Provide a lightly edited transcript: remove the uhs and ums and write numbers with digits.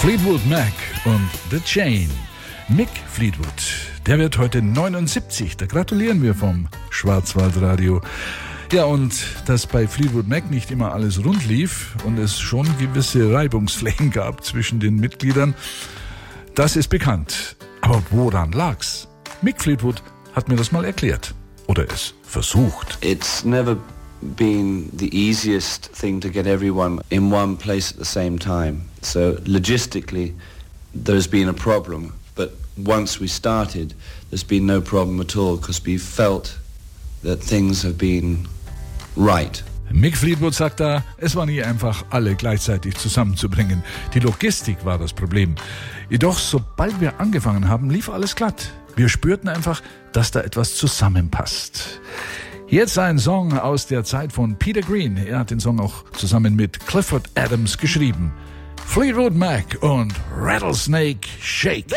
Fleetwood Mac und The Chain. Mick Fleetwood, der wird heute 79. Da gratulieren wir vom Schwarzwaldradio. Ja, und dass bei Fleetwood Mac nicht immer alles rund lief und es schon gewisse Reibungsflächen gab zwischen den Mitgliedern, das ist bekannt. Aber woran lag's? Mick Fleetwood hat mir das mal erklärt. Oder es versucht. It's never been the easiest thing to get everyone in one place at the same time. So logistically, there's been a problem. But once we started, there's been no problem at all because we felt that things have been right. Mick Fleetwood sagt da, es war nie einfach, alle gleichzeitig zusammenzubringen. Die Logistik war das Problem. Jedoch, sobald wir angefangen haben, lief alles glatt. Wir spürten einfach, dass da etwas zusammenpasst. Jetzt ein Song aus der Zeit von Peter Green. Er hat den Song auch zusammen mit Clifford Adams geschrieben. Fleetwood Mac und Rattlesnake Shake.